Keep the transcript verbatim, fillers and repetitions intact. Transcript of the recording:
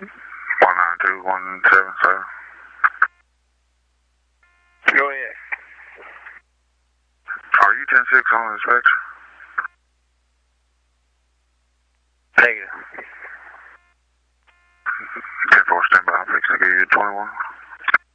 one nine two one seven seven. Go ahead. Are you ten six on inspection? Negative. ten four, stand by. I'm fixing to give you twenty-one.